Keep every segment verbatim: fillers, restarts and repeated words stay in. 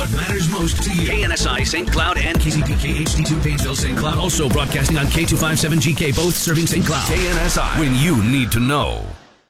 what matters most to you. K N S I, Saint Cloud, and K C P K H D two, Painesville, Saint Cloud. Also broadcasting on K two fifty-seven G K, both serving Saint Cloud. K N S I, when you need to know.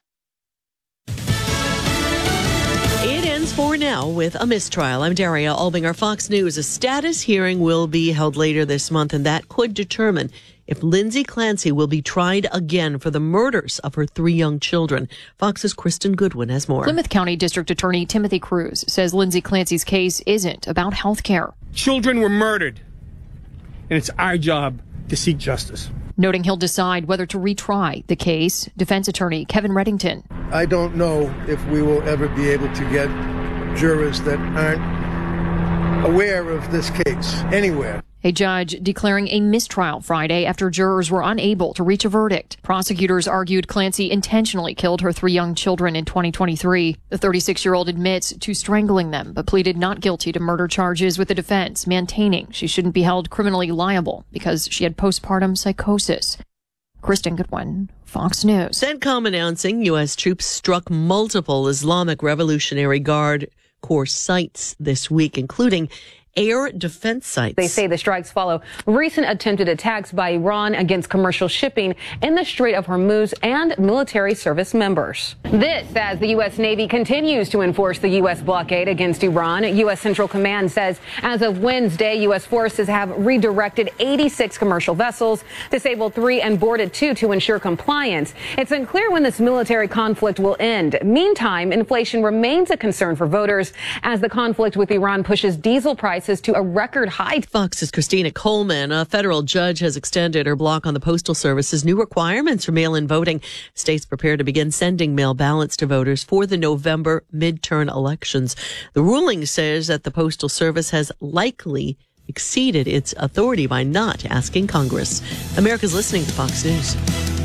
It ends for now with a mistrial. I'm Daria Albinger, Fox News. A status hearing will be held later this month, and that could determine if Lindsay Clancy will be tried again for the murders of her three young children. Fox's Kristen Goodwin has more. Plymouth County District Attorney Timothy Cruz says Lindsay Clancy's case isn't about health care. Children were murdered, and it's our job to seek justice. Noting he'll decide whether to retry the case, defense attorney Kevin Reddington. I don't know if we will ever be able to get jurors that aren't aware of this case anywhere. A judge declaring a mistrial Friday after jurors were unable to reach a verdict. Prosecutors argued Clancy intentionally killed her three young children in twenty twenty-three. The thirty-six-year-old admits to strangling them, but pleaded not guilty to murder charges with the defense, maintaining she shouldn't be held criminally liable because she had postpartum psychosis. Kristen Goodwin, Fox News. CENTCOM announcing U S troops struck multiple Islamic Revolutionary Guard Corps sites this week, including air defense sites. They say the strikes follow recent attempted attacks by Iran against commercial shipping in the Strait of Hormuz and military service members. This as the U S Navy continues to enforce the U S blockade against Iran. U S Central Command says as of Wednesday, U S forces have redirected eighty-six commercial vessels, disabled three and boarded two to ensure compliance. It's unclear when this military conflict will end. Meantime, inflation remains a concern for voters as the conflict with Iran pushes diesel prices to a record high. Fox's Christina Coleman. A federal judge has extended her block on the Postal Service's new requirements for mail-in voting. States prepare to begin sending mail ballots to voters for the November midterm elections. The ruling says that the Postal Service has likely exceeded its authority by not asking Congress. America's listening to Fox News.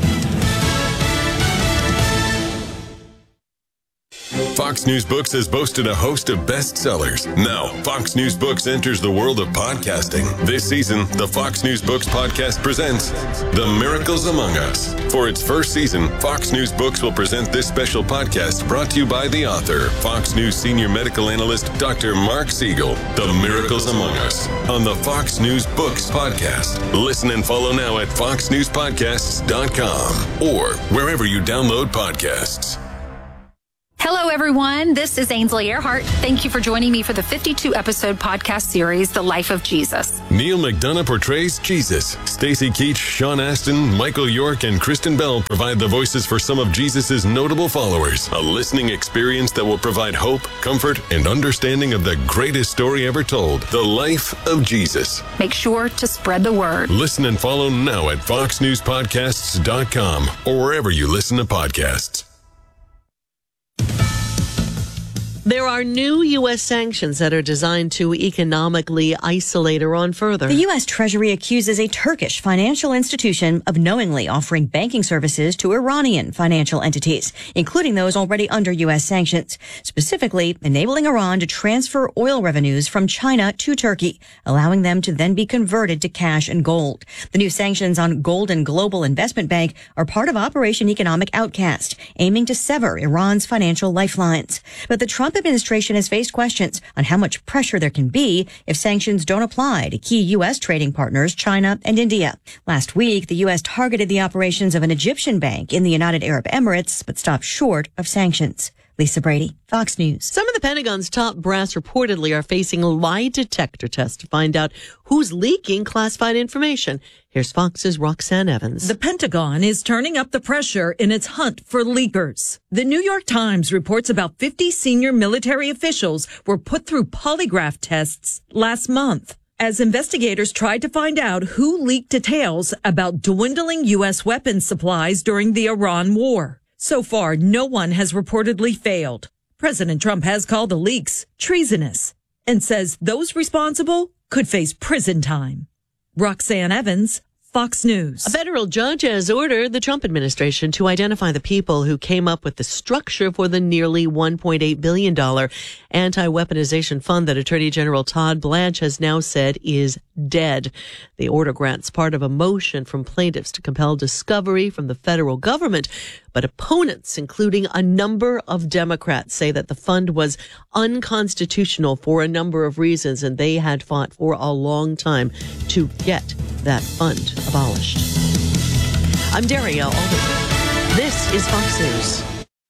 Fox News Books has boasted a host of bestsellers. Now, Fox News Books enters the world of podcasting. This season, the Fox News Books podcast presents The Miracles Among Us. For its first season, Fox News Books will present this special podcast brought to you by the author, Fox News senior medical analyst, Doctor Mark Siegel. The Miracles Among Us on the Fox News Books podcast. Listen and follow now at fox news podcasts dot com or wherever you download podcasts. Hello, everyone. This is Ainsley Earhart. Thank you for joining me for the fifty-two episode podcast series, The Life of Jesus. Neil McDonough portrays Jesus. Stacy Keach, Sean Astin, Michael York, and Kristen Bell provide the voices for some of Jesus' notable followers. A listening experience that will provide hope, comfort, and understanding of the greatest story ever told, The Life of Jesus. Make sure to spread the word. Listen and follow now at fox news podcasts dot com or wherever you listen to podcasts. There are new U S sanctions that are designed to economically isolate Iran further. The U S Treasury accuses a Turkish financial institution of knowingly offering banking services to Iranian financial entities, including those already under U S sanctions, specifically enabling Iran to transfer oil revenues from China to Turkey, allowing them to then be converted to cash and gold. The new sanctions on Golden Global Investment Bank are part of Operation Economic Outcast, aiming to sever Iran's financial lifelines. But the Trump administration has faced questions on how much pressure there can be if sanctions don't apply to key U S trading partners, China and India. Last week, the U S targeted the operations of an Egyptian bank in the United Arab Emirates, but stopped short of sanctions. Lisa Brady, Fox News. Some of the Pentagon's top brass reportedly are facing lie detector tests to find out who's leaking classified information. Here's Fox's Roxanne Evans. The Pentagon is turning up the pressure in its hunt for leakers. The New York Times reports about fifty senior military officials were put through polygraph tests last month as investigators tried to find out who leaked details about dwindling U S weapons supplies during the Iran war. So far, no one has reportedly failed. President Trump has called the leaks treasonous and says those responsible could face prison time. Roxanne Evans, Fox News. A federal judge has ordered the Trump administration to identify the people who came up with the structure for the nearly one point eight billion dollars anti-weaponization fund that Attorney General Todd Blanche has now said is dead. The order grants part of a motion from plaintiffs to compel discovery from the federal government, but opponents, including a number of Democrats, say that the fund was unconstitutional for a number of reasons, and they had fought for a long time to get that fund abolished. I'm Daria Alderman. This is Fox News.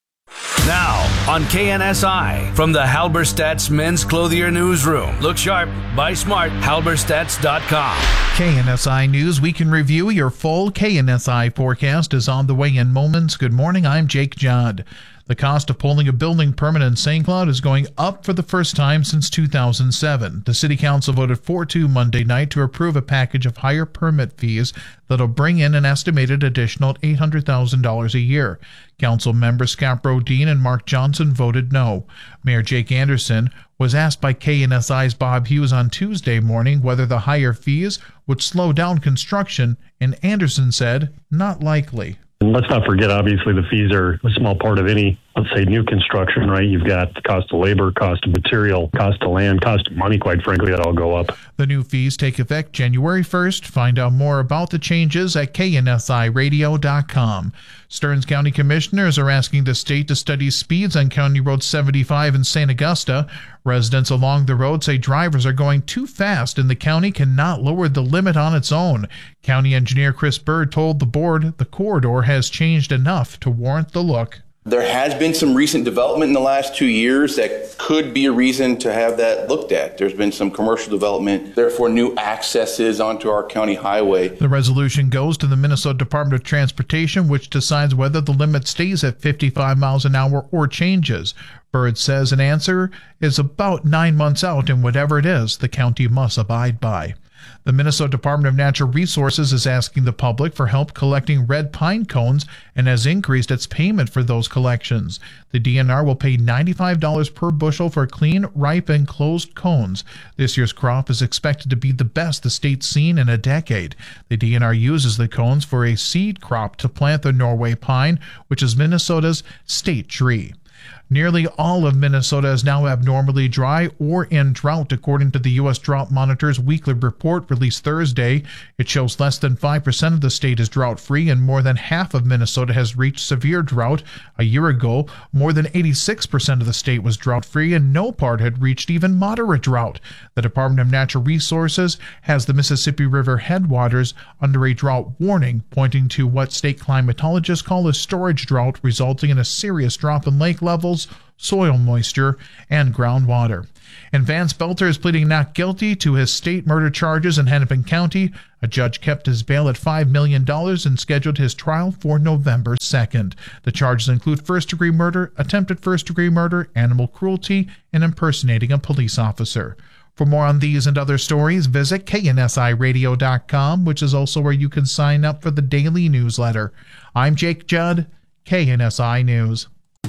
Now on K N S I from the Halberstadt's Men's Clothier Newsroom. Look sharp, buy smart, halberstadts dot com. K N S I News. We can review your full K N S I forecast is on the way in moments. Good morning, I'm Jake Judd. The cost of pulling a building permit in Saint Cloud is going up for the first time since two thousand seven. The City Council voted four two Monday night to approve a package of higher permit fees that'll bring in an estimated additional eight hundred thousand dollars a year. Council members Scott Brodeen and Mark Johnson voted no. Mayor Jake Anderson was asked by K N S I's Bob Hughes on Tuesday morning whether the higher fees would slow down construction, and Anderson said, not likely. And let's not forget, obviously, the fees are a small part of any, let's say, new construction, right? You've got the cost of labor, cost of material, cost of land, cost of money, quite frankly, that all go up. The new fees take effect January first. Find out more about the changes at K N S I radio dot com. Stearns County commissioners are asking the state to study speeds on County Road seventy-five in Saint Augusta. Residents along the road say drivers are going too fast and the county cannot lower the limit on its own. County engineer Chris Bird told the board the corridor has changed enough to warrant the look. There has been some recent development in the last two years that could be a reason to have that looked at. There's been some commercial development, therefore new accesses onto our county highway. The resolution goes to the Minnesota Department of Transportation, which decides whether the limit stays at fifty-five miles an hour or changes. Bird says an answer is about nine months out, and whatever it is, the county must abide by. The Minnesota Department of Natural Resources is asking the public for help collecting red pine cones and has increased its payment for those collections. The D N R will pay ninety-five dollars per bushel for clean, ripe, and closed cones. This year's crop is expected to be the best the state's seen in a decade. The D N R uses the cones for a seed crop to plant the Norway pine, which is Minnesota's state tree. Nearly all of Minnesota is now abnormally dry or in drought, according to the U S Drought Monitor's weekly report released Thursday. It shows less than five percent of the state is drought-free, and more than half of Minnesota has reached severe drought. A year ago, more than eighty-six percent of the state was drought-free, and no part had reached even moderate drought. The Department of Natural Resources has the Mississippi River headwaters under a drought warning, pointing to what state climatologists call a storage drought, resulting in a serious drop in lake levels, soil moisture, and groundwater. And Vance Belter is pleading not guilty to his state murder charges in Hennepin County. A judge kept his bail at five million dollars and scheduled his trial for November second. The charges include first-degree murder, attempted first-degree murder, animal cruelty, and impersonating a police officer. For more on these and other stories, visit K N S I radio dot com, which is also where you can sign up for the daily newsletter. I'm Jake Judd, K N S I News.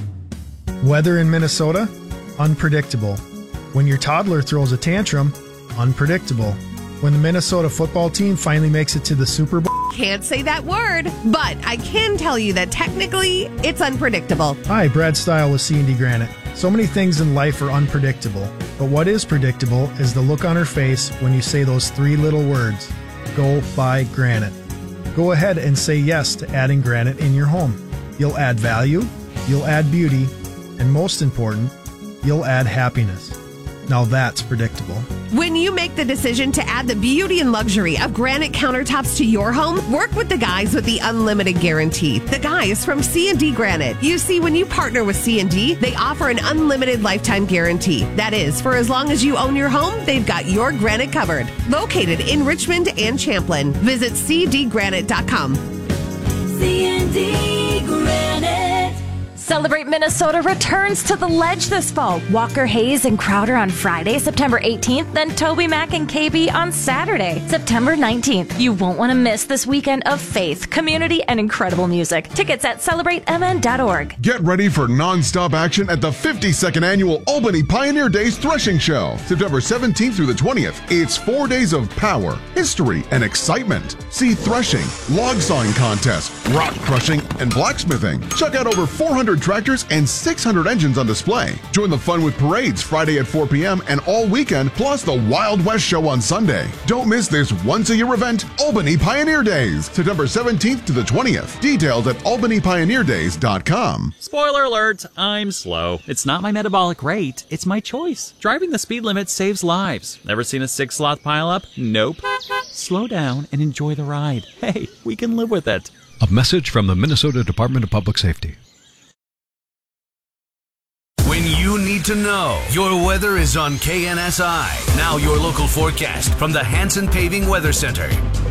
Weather in Minnesota? Unpredictable. When your toddler throws a tantrum? Unpredictable. When the Minnesota football team finally makes it to the Super Bowl? Can't say that word, but I can tell you that technically it's unpredictable. Hi, Brad Stile with C and D Granite. So many things in life are unpredictable, but what is predictable is the look on her face when you say those three little words, go buy granite. Go ahead and say yes to adding granite in your home. You'll add value, you'll add beauty, and most important, you'll add happiness. Now that's predictable. When you make the decision to add the beauty and luxury of granite countertops to your home, work with the guys with the unlimited guarantee. The guys from C and D Granite. You see, when you partner with C and D, they offer an unlimited lifetime guarantee. That is, for as long as you own your home, they've got your granite covered. Located in Richmond and Champlin. Visit c d granite dot com. C and D Granite. Celebrate Minnesota returns to the Ledge this fall. Walker Hayes and Crowder on Friday, September eighteenth, then Toby Mac and K B on Saturday, September nineteenth. You won't want to miss this weekend of faith, community, and incredible music. Tickets at celebrate m n dot org. Get ready for non-stop action at the fifty-second Annual Albany Pioneer Days Threshing Show, September seventeenth through the twentieth. It's four days of power, history, and excitement. See threshing, log sawing contests, rock crushing, and blacksmithing. Check out over four hundred tractors and six hundred engines on display. Join the fun with parades Friday at four p.m. and all weekend, plus the Wild West Show on Sunday. Don't miss this once-a-year event, Albany Pioneer Days, September seventeenth to the twentieth. Details at albany pioneer days dot com. Spoiler alert, I'm slow. It's not my metabolic rate, it's my choice. Driving the speed limit saves lives. Never seen a six-sloth pileup? Nope. Slow down and enjoy the ride. Hey, we can live with it. A message from the Minnesota Department of Public Safety. When you need to know, your weather is on K N S I. Now your local forecast from the Hanson Paving Weather Center.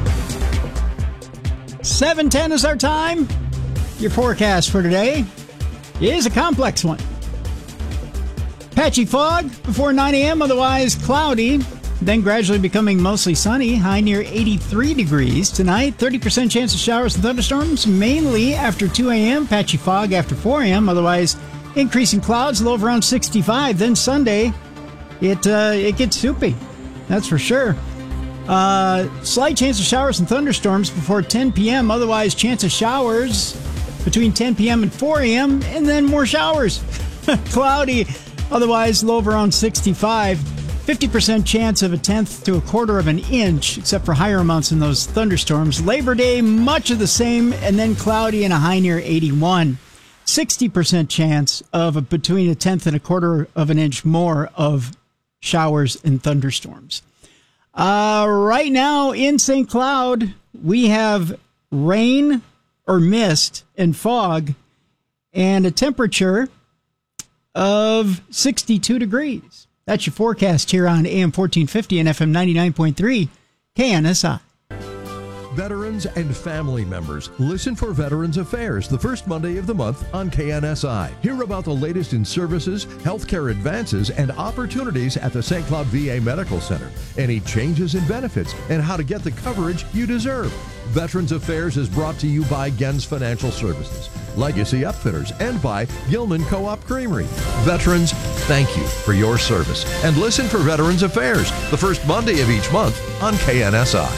seven ten is our time. Your forecast for today is a complex one. Patchy fog before nine a.m., otherwise cloudy, then gradually becoming mostly sunny, high near eighty-three degrees. Tonight, thirty percent chance of showers and thunderstorms, mainly after two a.m., patchy fog after four a.m., otherwise increasing clouds, low of around sixty-five. Then Sunday, it uh, it gets soupy, that's for sure. Uh, slight chance of showers and thunderstorms before ten p.m., otherwise chance of showers between ten p.m. and four a.m., and then more showers. Cloudy, otherwise low of around sixty-five. fifty percent chance of a tenth to a quarter of an inch, except for higher amounts in those thunderstorms. Labor Day, much of the same, and then cloudy and a high near eighty-one. sixty percent chance of a, between a tenth and a quarter of an inch more of showers and thunderstorms. Uh, right now in Saint Cloud, we have rain or mist and fog and a temperature of sixty-two degrees. That's your forecast here on A M fourteen fifty and F M ninety-nine point three K N S I. Veterans and family members, listen for Veterans Affairs the first Monday of the month on K N S I. Hear about the latest in services, healthcare advances, and opportunities at the Saint Cloud V A Medical Center. Any changes in benefits and how to get the coverage you deserve. Veterans Affairs is brought to you by Gens Financial Services, Legacy Upfitters, and by Gilman Co-op Creamery. Veterans, thank you for your service. And listen for Veterans Affairs the first Monday of each month on K N S I.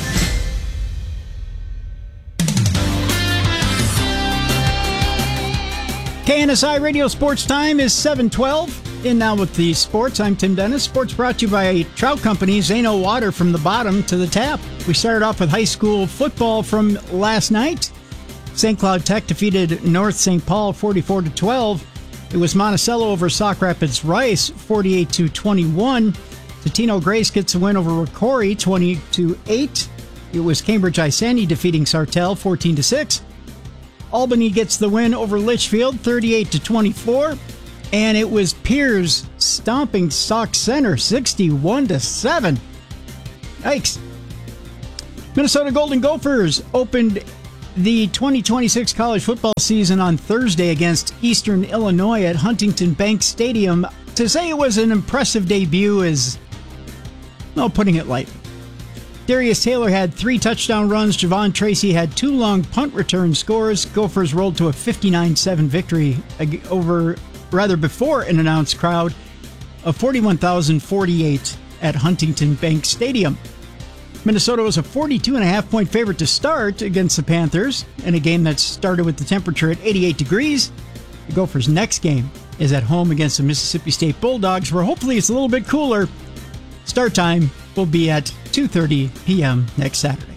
K N S I Radio Sports Time is seven twelve. In now with the sports, I'm Tim Dennis. Sports brought to you by Trout Company, Zano Water from the bottom to the tap. We started off with high school football from last night. Saint Cloud Tech defeated North Saint Paul forty-four to twelve. It was Monticello over Sauk Rapids Rice forty-eight to twenty-one. Totino Grace gets a win over Rocori twenty to eight. It was Cambridge Isani defeating Sartell fourteen to six. Albany gets the win over Litchfield thirty-eight to twenty-four. And it was Piers stomping Sauk Center sixty-one to seven. Yikes. Minnesota Golden Gophers opened the twenty twenty-six college football season on Thursday against Eastern Illinois at Huntington Bank Stadium. To say it was an impressive debut is, well, putting it lightly. Darius Taylor had three touchdown runs. Javon Tracy had two long punt return scores. Gophers rolled to a fifty-nine seven victory over, rather before an announced crowd of forty-one thousand forty-eight at Huntington Bank Stadium. Minnesota was a forty-two and a half point favorite to start against the Panthers in a game that started with the temperature at eighty-eight degrees. The Gophers' next game is at home against the Mississippi State Bulldogs, where hopefully it's a little bit cooler. Start time will be at two thirty p.m. next Saturday.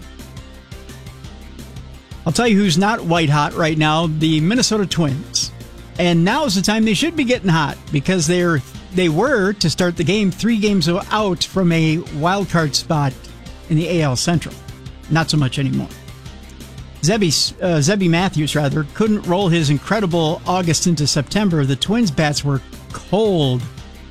I'll tell you who's not white hot right now, the Minnesota Twins. And now's the time they should be getting hot, because they're they were, to start the game, three games out from a wild card spot in the A L Central. Not so much anymore. Zebby, uh, Zebby Matthews, rather, couldn't roll his incredible August into September. The Twins' bats were cold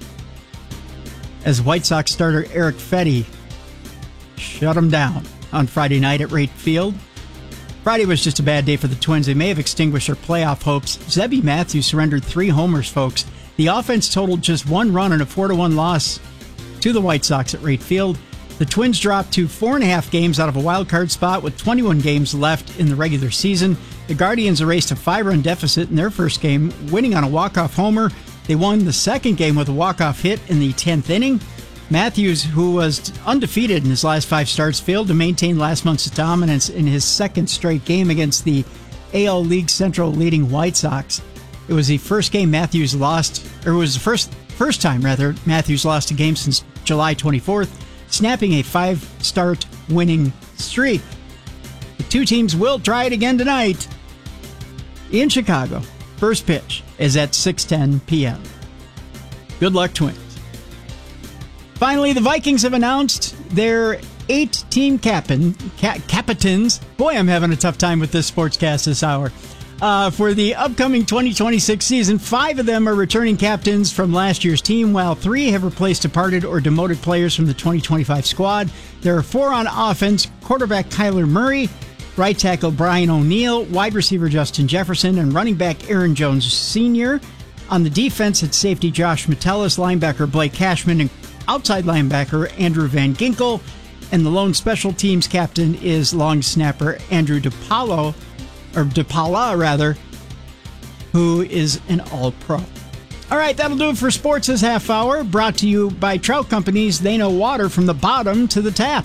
as White Sox starter Eric Fetty shut him down on Friday night at Wright Field. Friday was just a bad day for the Twins. They may have extinguished their playoff hopes. Zebby Matthews surrendered three homers, folks. The offense totaled just one run in a four to one loss to the White Sox at Wright Field. The Twins dropped to four and a half games out of a wild card spot with twenty-one games left in the regular season. The Guardians erased a five-run deficit in their first game, winning on a walk-off homer. They won the second game with a walk-off hit in the tenth inning. Matthews, who was undefeated in his last five starts, failed to maintain last month's dominance in his second straight game against the A L League Central leading White Sox. It was the first game Matthews lost, or it was the first first time, rather, Matthews lost a game since July twenty-fourth, snapping a five-start winning streak. The two teams will try it again tonight in Chicago. First pitch is at six ten p.m. Good luck, Twins. Finally, the Vikings have announced their eight-team captain, ca- captains. Boy, I'm having a tough time with this sportscast this hour. Uh, for the upcoming twenty twenty-six season, five of them are returning captains from last year's team, while three have replaced departed or demoted players from the twenty twenty-five squad. There are four on offense: quarterback Kyler Murray, right tackle Brian O'Neill, wide receiver Justin Jefferson, and running back Aaron Jones Senior On the defense, it's safety Josh Metellus, linebacker Blake Cashman, and outside linebacker Andrew Van Ginkel. And the lone special teams captain is long snapper Andrew DePaulo, or DePaula rather, who is an all-pro. All right, that'll do it for sports this half hour, brought to you by Trout Companies. They know water from the bottom to the tap.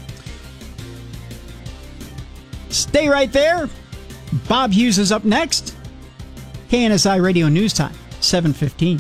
Stay right there. Bob Hughes is up next. K N S I Radio News Time, seven fifteen.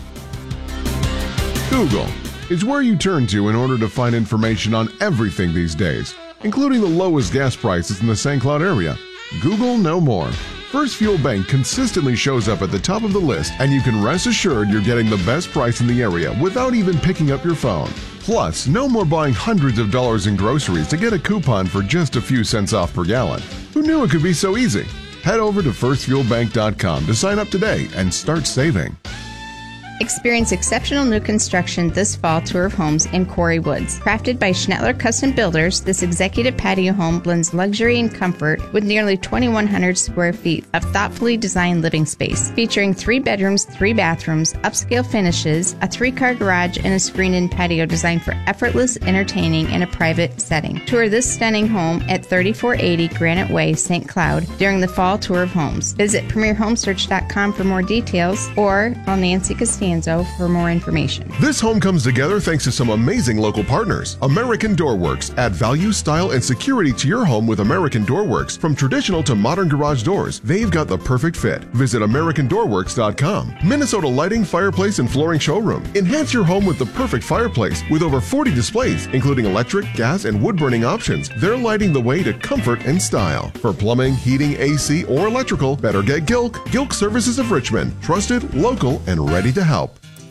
Google is where you turn to in order to find information on everything these days, including the lowest gas prices in the Saint Cloud area. Google no more. First Fuel Bank consistently shows up at the top of the list, and you can rest assured you're getting the best price in the area without even picking up your phone. Plus, no more buying hundreds of dollars in groceries to get a coupon for just a few cents off per gallon. Who knew it could be so easy? Head over to first fuel bank dot com to sign up today and start saving. Experience exceptional new construction this fall tour of homes in Quarry Woods. Crafted by Schnettler Custom Builders, this executive patio home blends luxury and comfort with nearly twenty-one hundred square feet of thoughtfully designed living space. Featuring three bedrooms, three bathrooms, upscale finishes, a three-car garage, and a screened-in patio designed for effortless entertaining in a private setting. Tour this stunning home at thirty-four eighty Granite Way, Saint Cloud during the fall tour of homes. Visit premier home search dot com for more details or call Nancy Costanzo for more information. This home comes together thanks to some amazing local partners. American Doorworks. Add value, style, and security to your home with American Doorworks. From traditional to modern garage doors, they've got the perfect fit. Visit american doorworks dot com. Minnesota Lighting, Fireplace, and Flooring Showroom. Enhance your home with the perfect fireplace with over forty displays, including electric, gas, and wood-burning options. They're lighting the way to comfort and style. For plumbing, heating, A C, or electrical, better get Gilk. Gilk Services of Richmond. Trusted, local, and ready to help.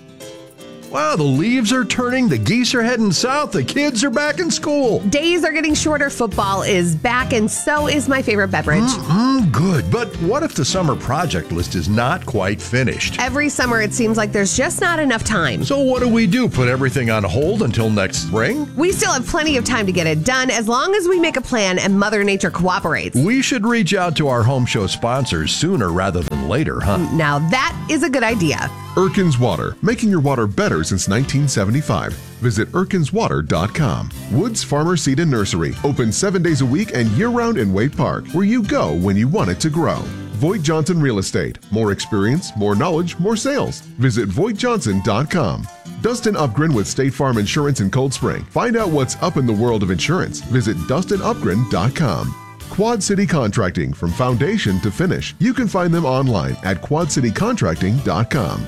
Wow, the leaves are turning, the geese are heading south, the kids are back in school. Days are getting shorter, football is back, and so is my favorite beverage. Mm-mm, good, but what if the summer project list is not quite finished? Every summer it seems like there's just not enough time. So what do we do, put everything on hold until next spring? We still have plenty of time to get it done as long as we make a plan and Mother Nature cooperates. We should reach out to our home show sponsors sooner rather than later, huh? Now that is a good idea. Erkins Water, making your water better since nineteen seventy-five. Visit erkins water dot com. Woods Farmer Seed and Nursery, open seven days a week and year-round in Wade Park, where you go when you want it to grow. Voigt Johnson Real Estate, more experience, more knowledge, more sales. Visit voigt johnson dot com. Dustin Upgren with State Farm Insurance in Cold Spring. Find out what's up in the world of insurance. Visit dustin upgren dot com. Quad City Contracting, from foundation to finish. You can find them online at quad city contracting dot com.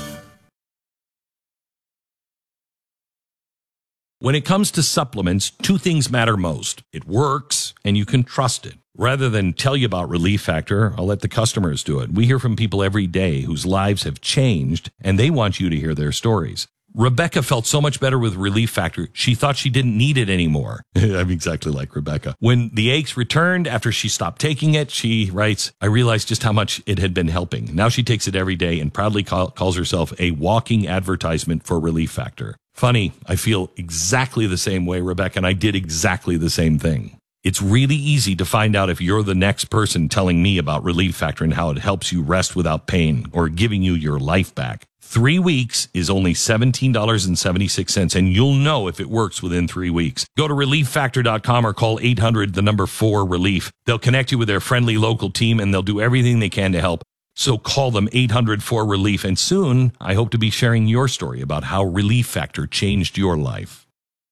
When it comes to supplements, two things matter most. It works, and you can trust it. Rather than tell you about Relief Factor, I'll let the customers do it. We hear from people every day whose lives have changed, and they want you to hear their stories. Rebecca felt so much better with Relief Factor, she thought she didn't need it anymore. I'm exactly like Rebecca. When the aches returned after she stopped taking it, she writes, I realized just how much it had been helping. Now she takes it every day and proudly call, calls herself a walking advertisement for Relief Factor. Funny, I feel exactly the same way, Rebecca, and I did exactly the same thing. It's really easy to find out if you're the next person telling me about Relief Factor and how it helps you rest without pain or giving you your life back. Three weeks is only seventeen dollars and seventy-six cents, and you'll know if it works within three weeks. Go to relief factor dot com or call eight hundred, the number four, relief. They'll connect you with their friendly local team, and they'll do everything they can to help. So call them eight hundred four relief, and soon I hope to be sharing your story about how Relief Factor changed your life.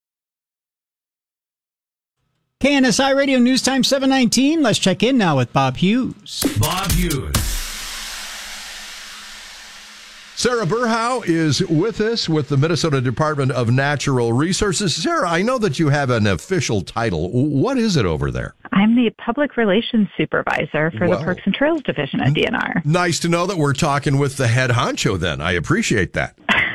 K N S I Radio News Time seven nineteen. Let's check in now with Bob Hughes. Bob Hughes. Sarah Burhow is with us with the Minnesota Department of Natural Resources. Sarah, I know that you have an official title. What is it over there? I'm the Public Relations Supervisor for Well, the Parks and Trails Division at D N R. Nice to know that we're talking with the head honcho then. I appreciate that.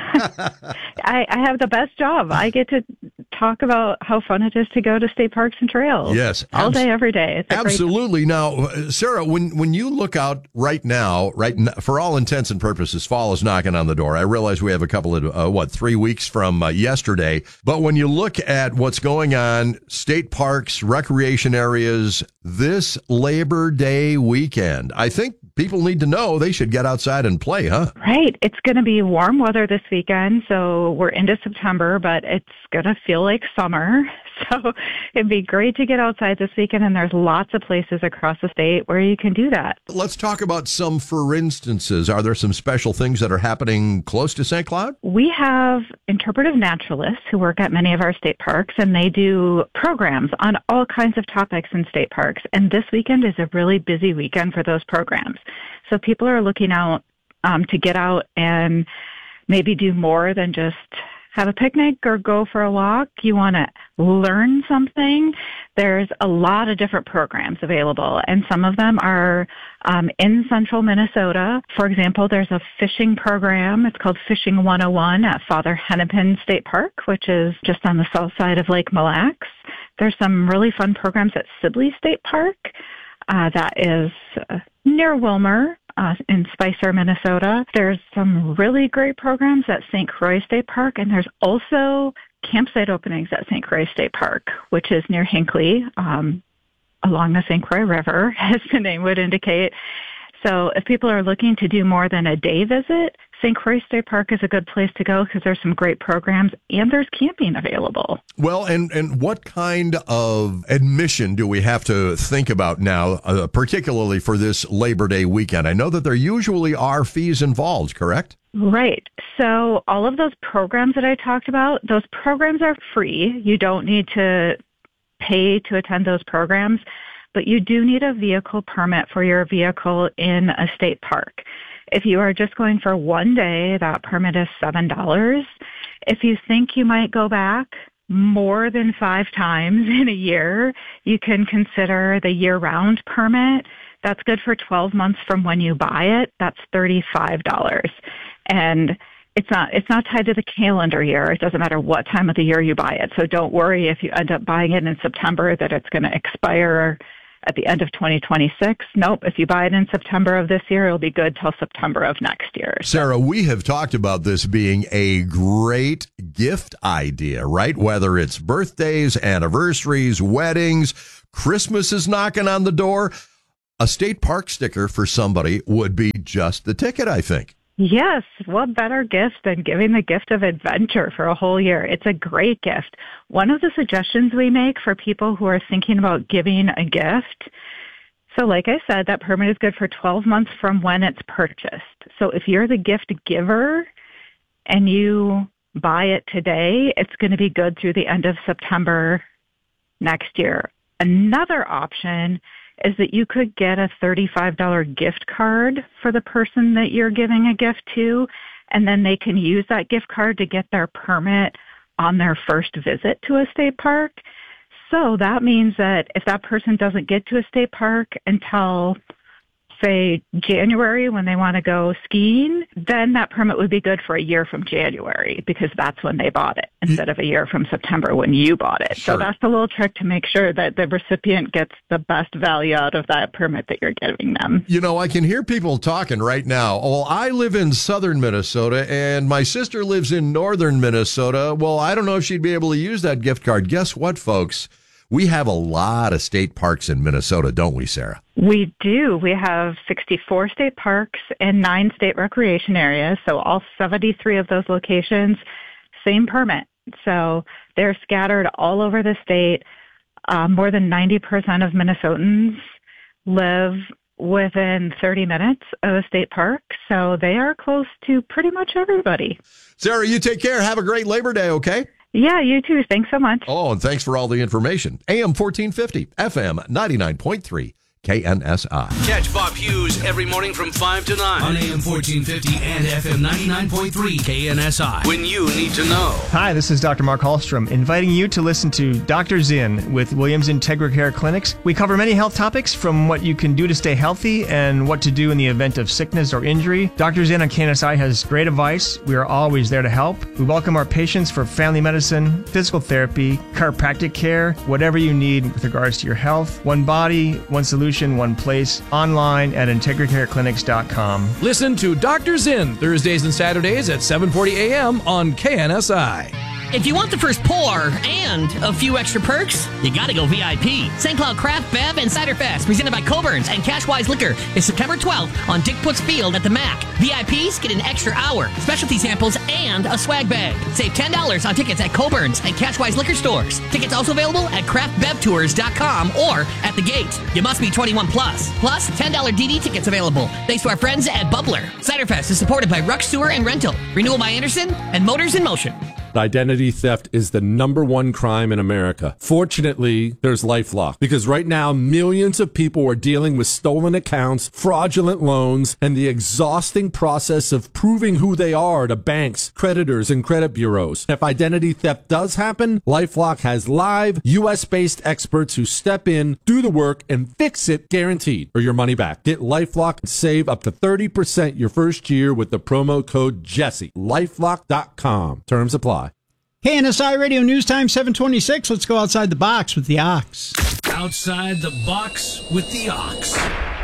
I, I have the best job. I get to talk about how fun it is to go to state parks and trails. Yes. All day, every day. It's a great Absolutely. Now, Sarah, when, when you look out right now, right n- for all intents and purposes, fall is knocking on the door. I realize we have a couple of, uh, what, three weeks from uh, yesterday. But when you look at what's going on, state parks, recreation areas, this Labor Day weekend, I think people need to know they should get outside and play, huh? Right. It's going to be warm weather this weekend, so we're into September, but it's going to feel like summer. So it'd be great to get outside this weekend, and there's lots of places across the state where you can do that. Let's talk about some for instances. Are there some special things that are happening close to Saint Cloud? We have interpretive naturalists who work at many of our state parks, and they do programs on all kinds of topics in state parks. And this weekend is a really busy weekend for those programs. So people are looking out um, to get out and maybe do more than just have a picnic or go for a walk. You want to learn something. There's a lot of different programs available, and some of them are um, in central Minnesota. For example, there's a fishing program. It's called Fishing one oh one at Father Hennepin State Park, which is just on the south side of Lake Mille Lacs. There's some really fun programs at Sibley State Park. Uh, that is uh, near Wilmer. Uh, in Spicer, Minnesota. There's some really great programs at Saint Croix State Park, and there's also campsite openings at Saint Croix State Park, which is near Hinckley, um, along the Saint Croix River, as the name would indicate. So if people are looking to do more than a day visit, Saint Croix State Park is a good place to go because there's some great programs and there's camping available. Well, and, and what kind of admission do we have to think about now, uh, particularly for this Labor Day weekend? I know that there usually are fees involved, correct? Right. So all of those programs that I talked about, those programs are free. You don't need to pay to attend those programs, but you do need a vehicle permit for your vehicle in a state park. If you are just going for one day, that permit is seven dollars. If you think you might go back more than five times in a year, you can consider the year-round permit. That's good for twelve months from when you buy it. That's thirty-five dollars. And it's not it's not tied to the calendar year. It doesn't matter what time of the year you buy it. So don't worry if you end up buying it in September that it's going to expire at the end of twenty twenty-six. Nope. If you buy it in September of this year, it'll be good till September of next year. Sarah, we have talked about this being a great gift idea, right? Whether it's birthdays, anniversaries, weddings, Christmas is knocking on the door. A state park sticker for somebody would be just the ticket, I think. Yes. What better gift than giving the gift of adventure for a whole year? It's a great gift. One of the suggestions we make for people who are thinking about giving a gift, so like I said, that permit is good for twelve months from when it's purchased. So if you're the gift giver and you buy it today, it's going to be good through the end of September next year. Another option is that you could get a thirty-five dollars gift card for the person that you're giving a gift to, and then they can use that gift card to get their permit on their first visit to a state park. So that means that if that person doesn't get to a state park until, say, January when they want to go skiing, then that permit would be good for a year from January because that's when they bought it instead of a year from September when you bought it. Sure. So that's a little trick to make sure that the recipient gets the best value out of that permit that you're giving them. You know, I can hear people talking right now. Well, I live in southern Minnesota and my sister lives in northern Minnesota. Well, I don't know if she'd be able to use that gift card. Guess what, folks? We have a lot of state parks in Minnesota, don't we, Sarah? We do. We have sixty-four state parks and nine state recreation areas. So all seventy-three of those locations, same permit. So they're scattered all over the state. Uh, more than ninety percent of Minnesotans live within thirty minutes of a state park. So they are close to pretty much everybody. Sarah, you take care. Have a great Labor Day, okay? Yeah, you too. Thanks so much. Oh, and thanks for all the information. A M fourteen fifty, F M ninety-nine point three. K N S I. Catch Bob Hughes every morning from five to nine on A M fourteen fifty and F M ninety-nine point three K N S I. When you need to know. Hi, this is Doctor Mark Hallstrom, inviting you to listen to Doctor Zinn with Williams Integra Care Clinics. We cover many health topics, from what you can do to stay healthy and what to do in the event of sickness or injury. Doctor Zinn on K N S I has great advice. We are always there to help. We welcome our patients for family medicine, physical therapy, chiropractic care, whatever you need with regards to your health. One body, one solution, one place. Online at integra care clinics dot com. Listen to Doctor Zinn Thursdays and Saturdays at seven forty a.m. on K N S I. If you want the first pour and a few extra perks, you gotta go V I P. Saint Cloud Craft Bev and Cider Fest, presented by Coburn's and Cashwise Liquor, is September twelfth on Dick Putz Field at the M A C. V I Ps get an extra hour, specialty samples, and a swag bag. Save ten dollars on tickets at Coburn's and Cashwise Liquor stores. Tickets also available at craft bev tours dot com or at the gate. You must be twenty-one plus. Plus, ten dollars D D tickets available. Thanks to our friends at Bubbler. Cider Fest is supported by Ruck Sewer and Rental, Renewal by Anderson, and Motors in Motion. Identity theft is the number one crime in America. Fortunately, there's LifeLock, because right now millions of people are dealing with stolen accounts, fraudulent loans, and the exhausting process of proving who they are to banks, creditors, and credit bureaus. If identity theft does happen, LifeLock has live U S based experts who step in, do the work, and fix it, guaranteed, or your money back. Get LifeLock and save up to thirty percent your first year with the promo code Jesse. lifelock dot com. Terms apply. K N S I Radio News Time seven twenty-six. Let's go outside the box with the Ox. Outside the box with the Ox.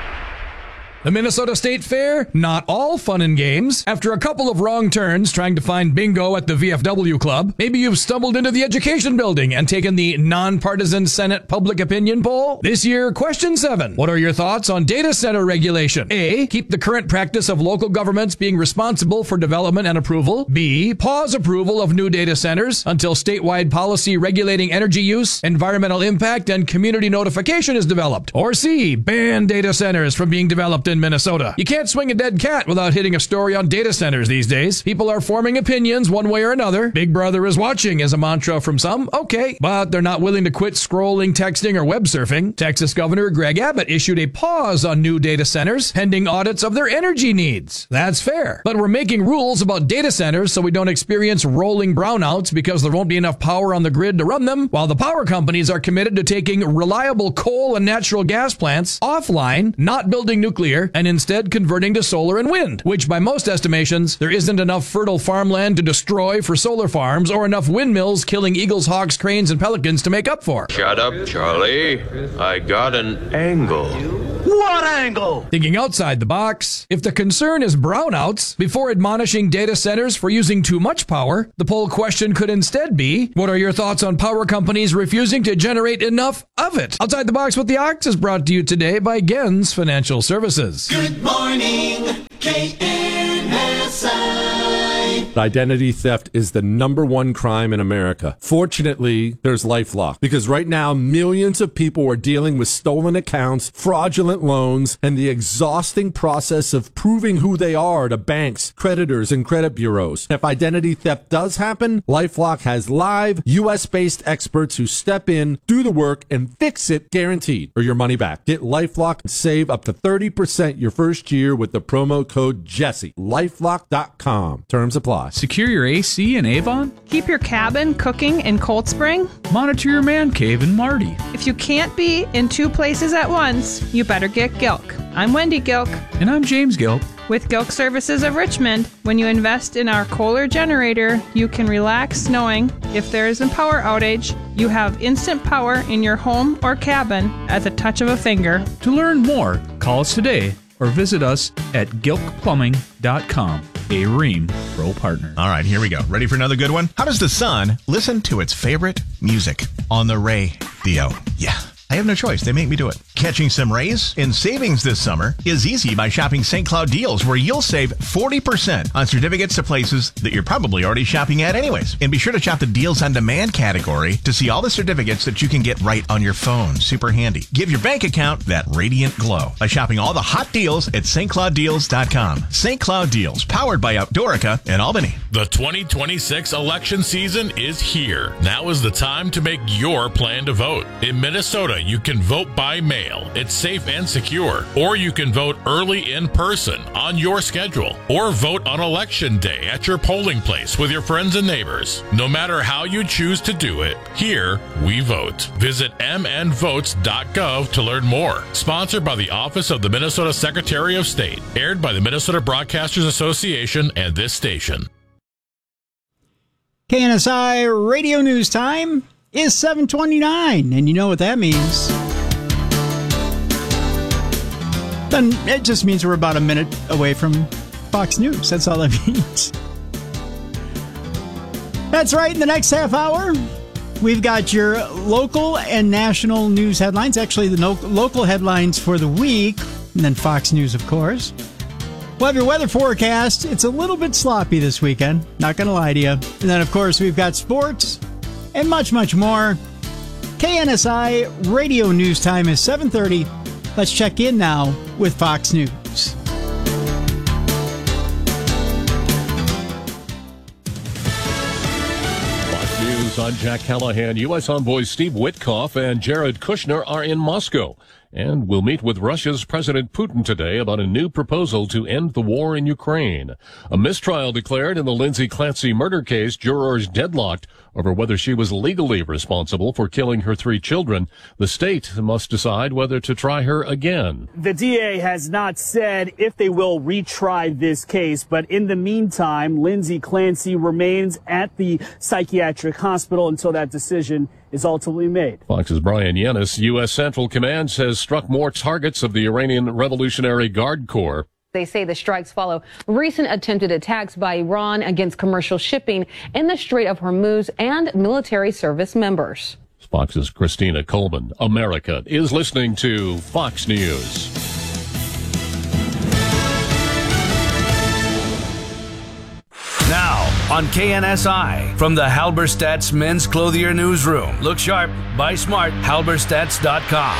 The Minnesota State Fair, not all fun and games. After a couple of wrong turns trying to find bingo at the V F W Club, maybe you've stumbled into the Education Building and taken the nonpartisan Senate Public Opinion Poll. This year, question seven. What are your thoughts on data center regulation? A. Keep the current practice of local governments being responsible for development and approval. B. Pause approval of new data centers until statewide policy regulating energy use, environmental impact, and community notification is developed. Or C. Ban data centers from being developed in Minnesota. You can't swing a dead cat without hitting a story on data centers these days. People are forming opinions one way or another. Big Brother is watching is a mantra from some. Okay, but they're not willing to quit scrolling, texting, or web surfing. Texas Governor Greg Abbott issued a pause on new data centers pending audits of their energy needs. That's fair. But we're making rules about data centers so we don't experience rolling brownouts because there won't be enough power on the grid to run them, while the power companies are committed to taking reliable coal and natural gas plants offline, not building nuclear, and instead converting to solar and wind, which by most estimations, there isn't enough fertile farmland to destroy for solar farms or enough windmills killing eagles, hawks, cranes, and pelicans to make up for. Shut up, Charlie. I got an angle. What angle? Thinking outside the box. If the concern is brownouts, before admonishing data centers for using too much power, the poll question could instead be, what are your thoughts on power companies refusing to generate enough of it? Outside the Box with the Ox is brought to you today by Gens Financial Services. Good morning, K N S I. Identity theft is the number one crime in America. Fortunately, there's LifeLock, because right now millions of people are dealing with stolen accounts, fraudulent loans, and the exhausting process of proving who they are to banks, creditors, and credit bureaus. If identity theft does happen, LifeLock has live U S based experts who step in, do the work, and fix it, guaranteed, or your money back. Get LifeLock and save up to thirty percent your first year with the promo code Jesse. lifelock dot com. Terms apply. Secure your A C in Avon? Keep your cabin cooking in Cold Spring? Monitor your man cave in Marty. If you can't be in two places at once, you better get Gilk. I'm Wendy Gilk. And I'm James Gilk. With Gilk Services of Richmond, when you invest in our Kohler generator, you can relax knowing if there is a power outage, you have instant power in your home or cabin at the touch of a finger. To learn more, call us today or visit us at gilk plumbing dot com, a Rheem Pro partner. All right, here we go. Ready for another good one? How does the sun listen to its favorite music? On the Ray Theo, yeah. I have no choice. They make me do it. Catching some rays in savings this summer is easy by shopping Saint Cloud Deals, where you'll save forty percent on certificates to places that you're probably already shopping at anyways. And be sure to shop the Deals on Demand category to see all the certificates that you can get right on your phone. Super handy. Give your bank account that radiant glow by shopping all the hot deals at St Cloud Deals dot com. Saint Cloud Deals, powered by Outdoorica in Albany. The twenty twenty-six election season is here. Now is the time to make your plan to vote. In Minnesota, you can vote by mail. It's safe and secure. Or you can vote early in person on your schedule. Or vote on election day at your polling place with your friends and neighbors. No matter how you choose to do it, here we vote. Visit m n votes dot gov to learn more. Sponsored by the Office of the Minnesota Secretary of State. Aired by the Minnesota Broadcasters Association and this station. K N S I Radio News Time is seven twenty-nine, and you know what that means. Then it just means we're about a minute away from Fox News. That's all that means. That's right. In the next half hour, we've got your local and national news headlines. Actually, the no- local headlines for the week, and then Fox News, of course. We'll have your weather forecast. It's a little bit sloppy this weekend. Not going to lie to you. And then, of course, we've got sports and much, much more. K N S I Radio News Time is seven thirty. Let's check in now with Fox News. Fox News, I'm Jack Callahan. U S envoys Steve Witkoff and Jared Kushner are in Moscow and will meet with Russia's President Putin today about a new proposal to end the war in Ukraine. A mistrial declared in the Lindsay Clancy murder case, jurors deadlocked over whether she was legally responsible for killing her three children. The state must decide whether to try her again. The D A has not said if they will retry this case, but in the meantime, Lindsay Clancy remains at the psychiatric hospital until that decision is ultimately made. Fox's Brian Yennis. U S. Central Command says struck more targets of the Iranian Revolutionary Guard Corps. They say the strikes follow recent attempted attacks by Iran against commercial shipping in the Strait of Hormuz and military service members. Fox's Christina Coleman. America is listening to Fox News. Now on K N S I, from the Halberstadt's Men's Clothier Newsroom. Look sharp, buy smart, halberstadts dot com.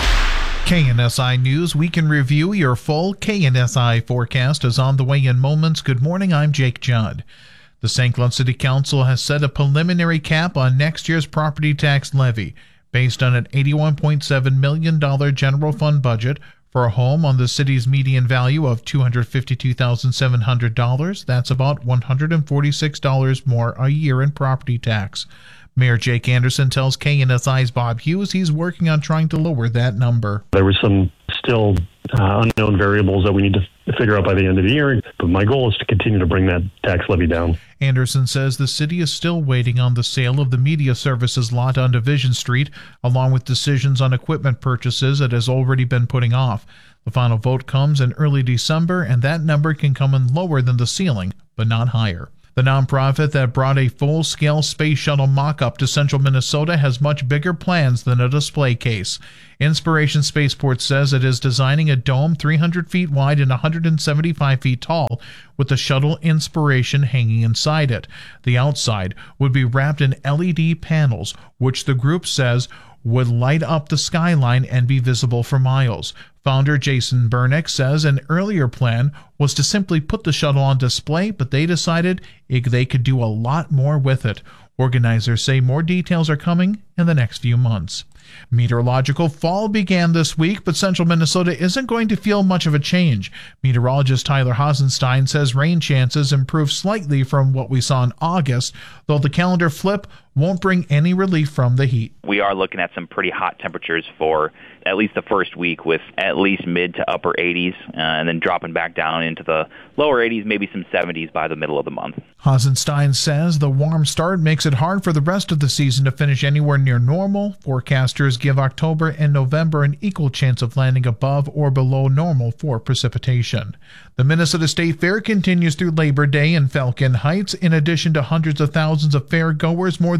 K N S I News, we can review your full K N S I forecast is on the way in moments. Good morning, I'm Jake Judd. The Saint Cloud City Council has set a preliminary cap on next year's property tax levy based on an eighty-one point seven million dollars general fund budget for a home on the city's median value of two hundred fifty-two thousand seven hundred dollars. That's about one hundred forty-six dollars more a year in property tax. Mayor Jake Anderson tells K N S I's Bob Hughes he's working on trying to lower that number. There were some still uh, unknown variables that we need to figure out by the end of the year, but my goal is to continue to bring that tax levy down. Anderson says the city is still waiting on the sale of the media services lot on Division Street, along with decisions on equipment purchases it has already been putting off. The final vote comes in early December, and that number can come in lower than the ceiling, but not higher. The nonprofit that brought a full-scale space shuttle mock-up to central Minnesota has much bigger plans than a display case. Inspiration Spaceport says it is designing a dome three hundred feet wide and one hundred seventy-five feet tall, with the shuttle Inspiration hanging inside it. The outside would be wrapped in L E D panels, which the group says would light up the skyline and be visible for miles. Founder Jason Bernick says an earlier plan was to simply put the shuttle on display, but they decided they could do a lot more with it. Organizers say more details are coming in the next few months. Meteorological fall began this week, but central Minnesota isn't going to feel much of a change. Meteorologist Tyler Hasenstein says rain chances improved slightly from what we saw in August, though the calendar flip won't bring any relief from the heat. We are looking at some pretty hot temperatures for at least the first week, with at least mid to upper eighties, uh, and then dropping back down into the lower eighties, maybe some seventies by the middle of the month. Hasenstein says the warm start makes it hard for the rest of the season to finish anywhere near normal. Forecasters give October and November an equal chance of landing above or below normal for precipitation. The Minnesota State Fair continues through Labor Day in Falcon Heights. In addition to hundreds of thousands of fair goers, more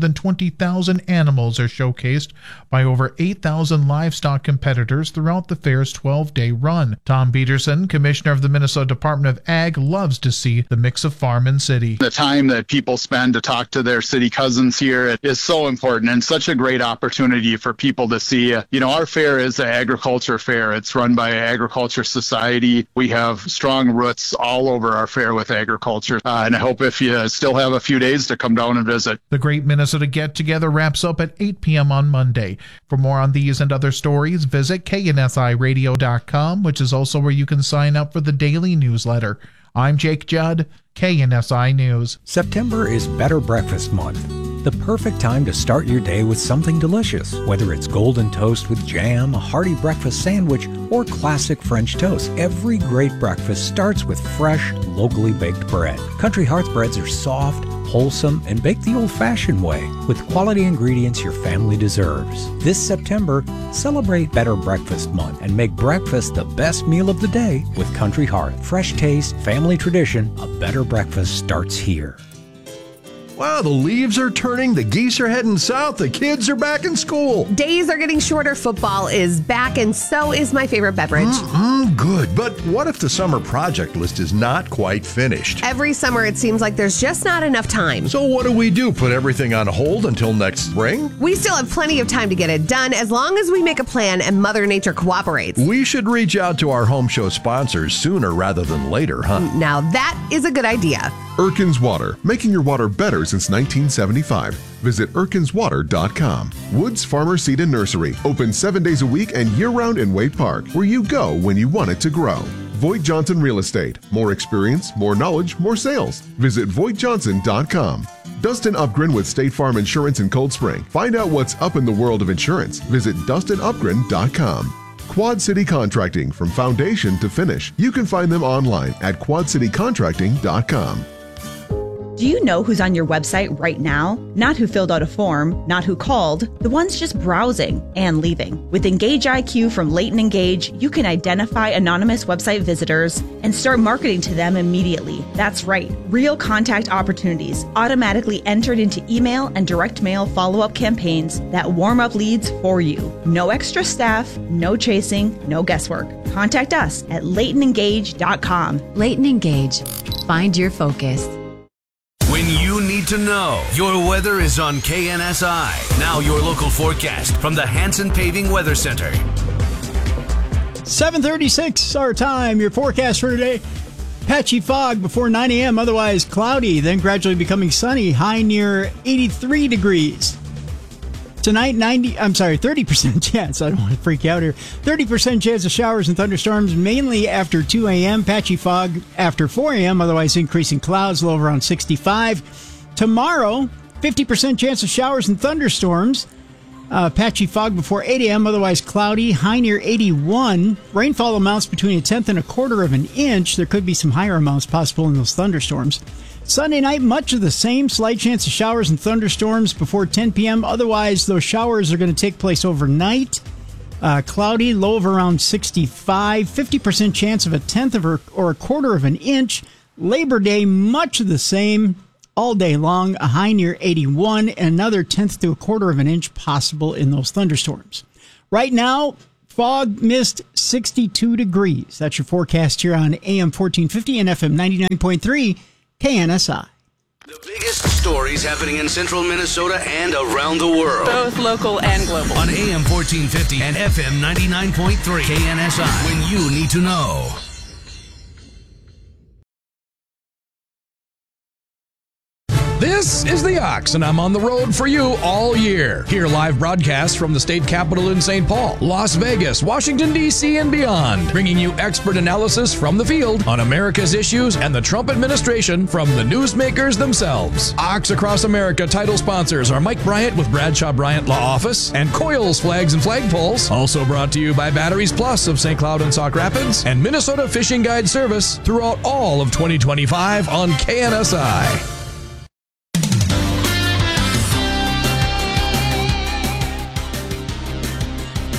than twenty thousand animals are showcased by over eight thousand livestock competitors throughout the fair's twelve-day run. Tom Peterson, Commissioner of the Minnesota Department of Ag, loves to see the mix of farm and city. The time that people spend to talk to their city cousins here is so important and such a great opportunity for people to see. You know, our fair is an agriculture fair. It's run by Agriculture Society. We have strong roots all over our fair with agriculture. Uh, and I hope if you still have a few days to come down and visit. The Great Minnesota Get Together wraps up at eight p.m. on Monday. For more on these and other stories, visit K N S I radio dot com, which is also where you can sign up for the daily newsletter. I'm Jake Judd, K N S I News. September is Better Breakfast Month. The perfect time to start your day with something delicious, whether it's golden toast with jam, a hearty breakfast sandwich, or classic French toast. Every great breakfast starts with fresh, locally baked bread. Country Hearth breads are soft, wholesome, and baked the old-fashioned way with quality ingredients your family deserves. This September, celebrate Better Breakfast Month and make breakfast the best meal of the day with Country Hearth. Fresh taste, family tradition, a better breakfast starts here. Wow, the leaves are turning, the geese are heading south, the kids are back in school. Days are getting shorter, football is back, and so is my favorite beverage. Mm-mm, good, but what if the summer project list is not quite finished? Every summer it seems like there's just not enough time. So what do we do, put everything on hold until next spring? We still have plenty of time to get it done as long as we make a plan and Mother Nature cooperates. We should reach out to our home show sponsors sooner rather than later, huh? Now that is a good idea. Erkins Water, making your water better since nineteen seventy-five. Visit erkins water dot com. Woods Farmer Seed and Nursery, open seven days a week and year-round in Wade Park, where you go when you want it to grow. Voigt Johnson Real Estate, more experience, more knowledge, more sales. Visit voigt johnson dot com. Dustin Upgren with State Farm Insurance in Cold Spring. Find out what's up in the world of insurance. Visit dustin upgren dot com. Quad City Contracting, from foundation to finish. You can find them online at quad city contracting dot com. Do you know who's on your website right now? Not who filled out a form, not who called, the ones just browsing and leaving. With Engage I Q from Leighton Engage, you can identify anonymous website visitors and start marketing to them immediately. That's right, real contact opportunities automatically entered into email and direct mail follow-up campaigns that warm up leads for you. No extra staff, no chasing, no guesswork. Contact us at leighton engage dot com. Leighton Engage. Find your focus. When you need to know, your weather is on K N S I. Now your local forecast from the Hanson Paving Weather Center. seven thirty-six our time. Your forecast for today. Patchy fog before nine a.m., otherwise cloudy, then gradually becoming sunny, high near eighty-three degrees. Tonight, ninety, I'm sorry, thirty percent chance. I don't want to freak out here. thirty percent chance of showers and thunderstorms, mainly after two a.m. Patchy fog after four a.m., otherwise increasing clouds, low around sixty-five. Tomorrow, fifty percent chance of showers and thunderstorms. Uh, patchy fog before eight a.m., otherwise cloudy, high near eighty-one. Rainfall amounts between a tenth and a quarter of an inch. There could be some higher amounts possible in those thunderstorms. Sunday night, much of the same. Slight chance of showers and thunderstorms before ten p.m. Otherwise, those showers are going to take place overnight. Uh, cloudy, low of around sixty-five. fifty percent chance of a tenth of or a quarter of an inch. Labor Day, much of the same. All day long, a high near eighty-one. And another tenth to a quarter of an inch possible in those thunderstorms. Right now, fog, mist, sixty-two degrees. That's your forecast here on A M fourteen fifty and F M ninety-nine point three. K N S I. The biggest stories happening in central Minnesota and around the world. Both local and global. On A M fourteen fifty and F M ninety-nine point three. K N S I. When you need to know. This is The Ox, and I'm on the road for you all year. Hear live broadcasts from the state capitol in Saint Paul, Las Vegas, Washington, D C, and beyond, bringing you expert analysis from the field on America's issues and the Trump administration from the newsmakers themselves. Ox Across America title sponsors are Mike Bryant with Bradshaw Bryant Law Office and Coils Flags and Flagpoles. Also brought to you by Batteries Plus of Saint Cloud and Sauk Rapids and Minnesota Fishing Guide Service throughout all of twenty twenty-five on K N S I.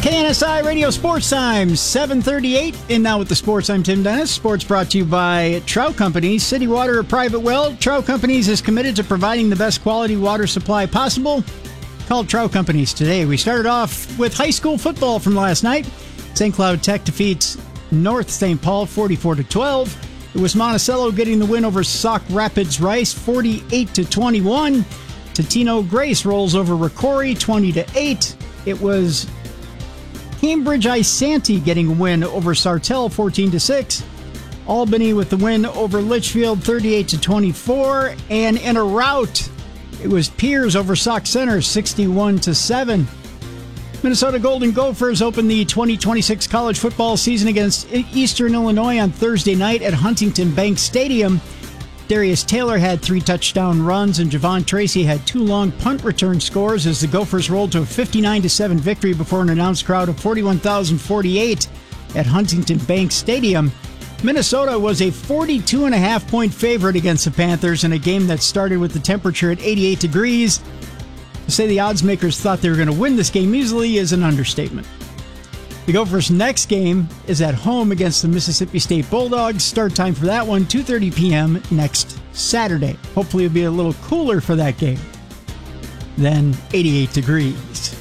K N S I Radio Sports Time, seven thirty-eight. And now with the sports, I'm Tim Dennis. Sports brought to you by Trout Companies. City Water or private well, Trout Companies is committed to providing the best quality water supply possible. Call Trout Companies today. We started off with high school football from last night. Saint Cloud Tech defeats North Saint Paul forty-four to twelve. It was Monticello getting the win over Sauk Rapids Rice forty-eight to twenty-one. Totino Grace rolls over Ricori twenty to eight. It was Cambridge Isanti getting a win over Sartell fourteen to six. Albany with the win over Litchfield thirty-eight to twenty-four. And in a rout, it was Piers over Sauk Center sixty-one to seven. Minnesota Golden Gophers open the twenty twenty-six college football season against Eastern Illinois on Thursday night at Huntington Bank Stadium. Darius Taylor had three touchdown runs, and Javon Tracy had two long punt return scores as the Gophers rolled to a fifty-nine to seven victory before an announced crowd of forty-one thousand forty-eight at Huntington Bank Stadium. Minnesota was a forty-two and a half point favorite against the Panthers in a game that started with the temperature at eighty-eight degrees. To say the odds makers thought they were going to win this game easily is an understatement. The Gophers' next game is at home against the Mississippi State Bulldogs. Start time for that one, two thirty p.m. next Saturday. Hopefully it'll be a little cooler for that game than eighty-eight degrees.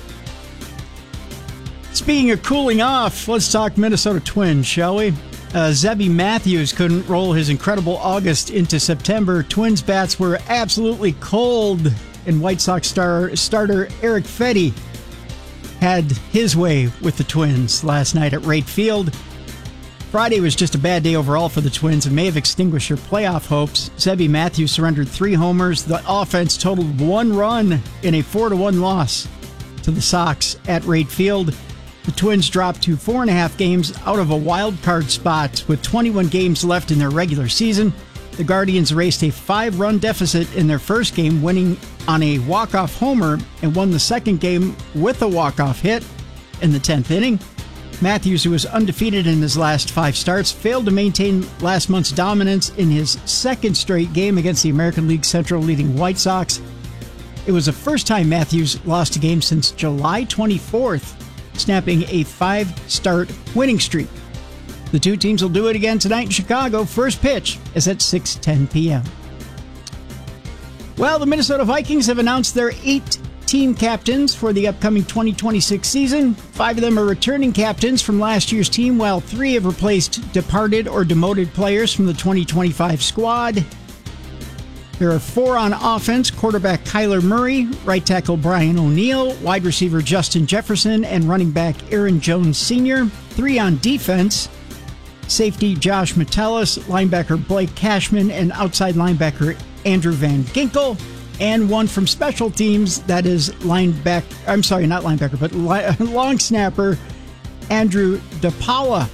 Speaking of cooling off, let's talk Minnesota Twins, shall we? Uh, Zebby Matthews couldn't roll his incredible August into September. Twins bats were absolutely cold, and White Sox star starter Eric Fedde had his way with the Twins last night at Wright Field. Friday was just a bad day overall for the Twins and may have extinguished their playoff hopes. Zebby Matthews surrendered three homers. The offense totaled one run in a four to one loss to the Sox at Wright Field. The Twins dropped to four and a half games out of a wild card spot with twenty-one games left in their regular season. The Guardians raced a five-run deficit in their first game, winning on a walk-off homer, and won the second game with a walk-off hit in the tenth inning. Matthews, who was undefeated in his last five starts, failed to maintain last month's dominance in his second straight game against the American League Central leading White Sox. It was the first time Matthews lost a game since July twenty-fourth, snapping a five-start winning streak. The two teams will do it again tonight in Chicago. First pitch is at six ten p.m. Well, the Minnesota Vikings have announced their eight team captains for the upcoming twenty twenty-six season. Five of them are returning captains from last year's team, while three have replaced departed or demoted players from the twenty twenty-five squad. There are four on offense: quarterback Kyler Murray, right tackle Brian O'Neill, wide receiver Justin Jefferson, and running back Aaron Jones Senior Three on defense: safety Josh Metellus, linebacker Blake Cashman, and outside linebacker Andrew Van Ginkel. And one from special teams, that is linebacker, I'm sorry, not linebacker, but li- long snapper Andrew DePaula.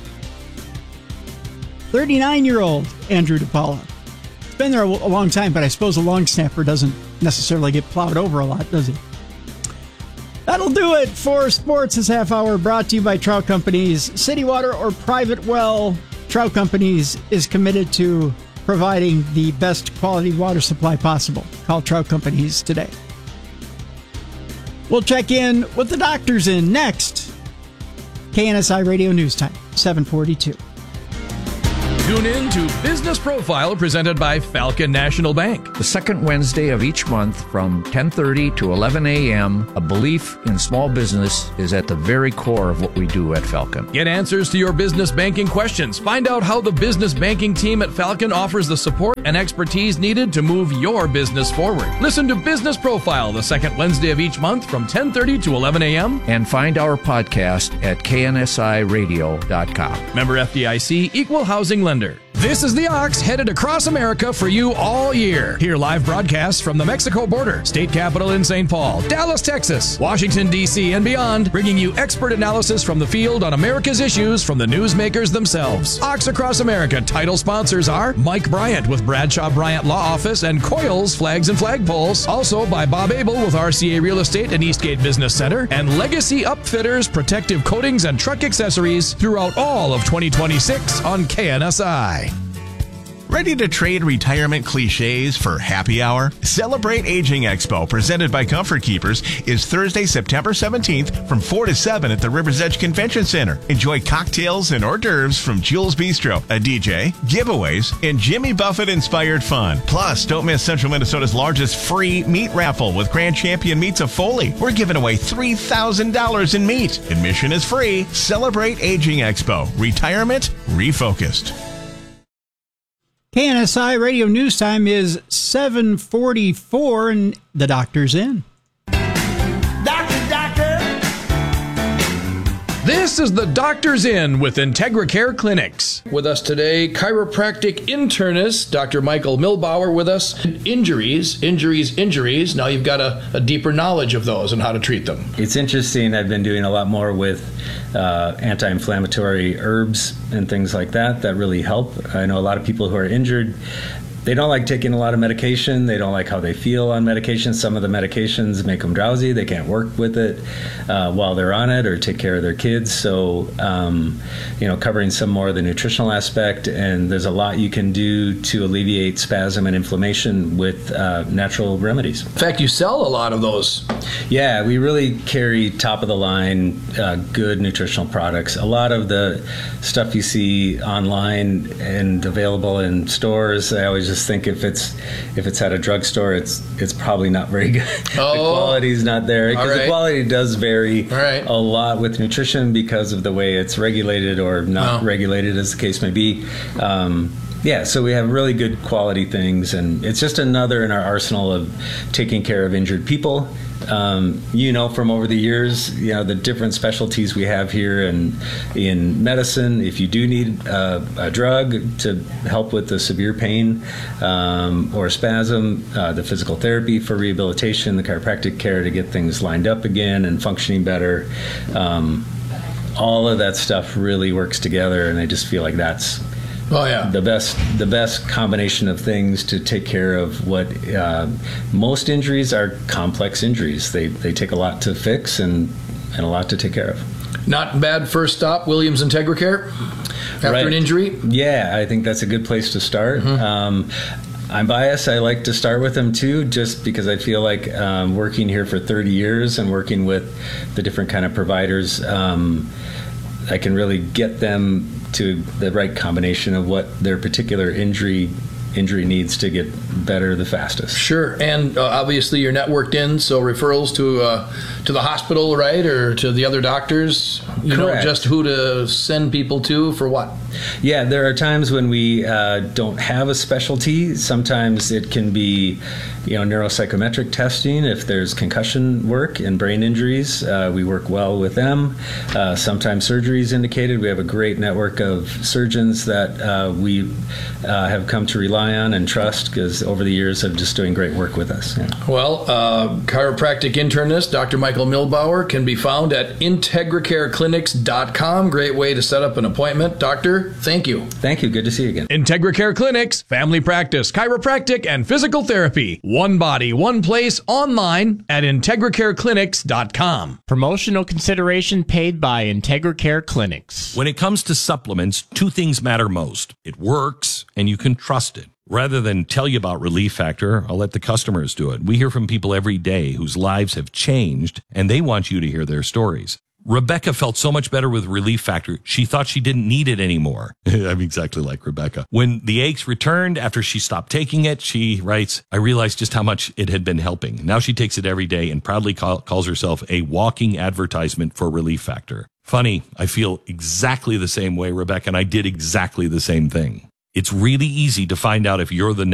thirty-nine-year-old Andrew DePaula. It's been there a long time, but I suppose a long snapper doesn't necessarily get plowed over a lot, does he? That'll do it for sports this half hour, brought to you by Trout Companies. City Water or private well, Trout Companies is committed to providing the best quality water supply possible. Call Trout Companies today. We'll check in with the doctors in next. K N S I Radio News Time, seven forty-two. Tune in to Business Profile presented by Falcon National Bank. The second Wednesday of each month from ten thirty to eleven a.m., a belief in small business is at the very core of what we do at Falcon. Get answers to your business banking questions. Find out how the business banking team at Falcon offers the support and expertise needed to move your business forward. Listen to Business Profile the second Wednesday of each month from ten thirty to eleven a.m. And find our podcast at K N S I radio dot com. Member F D I C, Equal Housing Lender. This is the Ox headed across America for you all year. Hear live broadcasts from the Mexico border, state capital in Saint Paul, Dallas, Texas, Washington, D C, and beyond, bringing you expert analysis from the field on America's issues from the newsmakers themselves. Ox Across America title sponsors are Mike Bryant with Bradshaw Bryant Law Office and Coils Flags and Flagpoles. Also by Bob Abel with R C A Real Estate and Eastgate Business Center, and Legacy Upfitters, protective coatings and truck accessories throughout all of twenty twenty-six on K N S I. Ready to trade retirement cliches for happy hour? Celebrate Aging Expo, presented by Comfort Keepers, is Thursday, September seventeenth from four to seven at the River's Edge Convention Center. Enjoy cocktails and hors d'oeuvres from Jules Bistro, a D J, giveaways, and Jimmy Buffett-inspired fun. Plus, don't miss Central Minnesota's largest free meat raffle with Grand Champion Meats of Foley. We're giving away three thousand dollars in meat. Admission is free. Celebrate Aging Expo. Retirement refocused. K N S I Radio News Time is seven forty-four, and the doctor's in. Doctor, doctor! This is the Doctor's In with IntegraCare Clinics. With us today, chiropractic internist, Doctor Michael Milbauer with us. Injuries, injuries, injuries. Now you've got a, a deeper knowledge of those and how to treat them. It's interesting. I've been doing a lot more with uh, anti-inflammatory herbs and things like that that really help. I know a lot of people who are injured, they don't like taking a lot of medication. They don't like how they feel on medication. Some of the medications make them drowsy. They can't work with it uh, while they're on it or take care of their kids. So, um, you know, covering some more of the nutritional aspect, and there's a lot you can do to alleviate spasm and inflammation with uh, natural remedies. In fact, you sell a lot of those. Yeah, we really carry top of the line, uh, good nutritional products. A lot of the stuff you see online and available in stores, I always just think if it's if it's at a drugstore, it's it's probably not very good. Oh, the quality's not there, because right. the quality does vary right. a lot with nutrition because of the way it's regulated or not oh. regulated, as the case may be. Um, yeah, so we have really good quality things, and it's just another in our arsenal of taking care of injured people. Um, you know, from over the years, you know, the different specialties we have here and in medicine. If you do need uh, a drug to help with the severe pain um, or spasm, uh, the physical therapy for rehabilitation, the chiropractic care to get things lined up again and functioning better, um, all of that stuff really works together, and I just feel like that's Oh yeah, the best the best combination of things to take care of what uh, most injuries are complex injuries. They they take a lot to fix and and a lot to take care of. Not bad first stop, Williams IntegraCare after Right. an injury. Yeah, I think that's a good place to start. Mm-hmm. Um, I'm biased. I like to start with them too, just because I feel like um, working here for thirty years and working with the different kind of providers, um, I can really get them to the right combination of what their particular injury injury needs to get better the fastest. Sure, and uh, obviously you're networked in, so referrals to uh, to the hospital, right, or to the other doctors. You Correct. know just who to send people to for what. Yeah, there are times when we uh, don't have a specialty. Sometimes it can be, you know, neuropsychometric testing. If there's concussion work and brain injuries, uh, we work well with them. Uh, sometimes surgery is indicated. We have a great network of surgeons that uh, we uh, have come to rely on and trust, because over the years of just doing great work with us. Yeah. Well, uh, chiropractic internist Doctor Michael Milbauer can be found at integracare clinics dot com. Great way to set up an appointment. Doctor, thank you. Thank you. Good to see you again. IntegraCare Clinics, family practice, chiropractic, and physical therapy. One body, one place, online at integracare clinics dot com. Promotional consideration paid by IntegraCare Clinics. When it comes to supplements, two things matter most. It works, and you can trust it. Rather than tell you about Relief Factor, I'll let the customers do it. We hear from people every day whose lives have changed, and they want you to hear their stories. Rebecca felt so much better with Relief Factor, she thought she didn't need it anymore. I'm exactly like Rebecca. When the aches returned after she stopped taking it, she writes, I realized just how much it had been helping. Now she takes it every day and proudly call, calls herself a walking advertisement for Relief Factor. Funny, I feel exactly the same way, Rebecca, and I did exactly the same thing. It's really easy to find out if you're the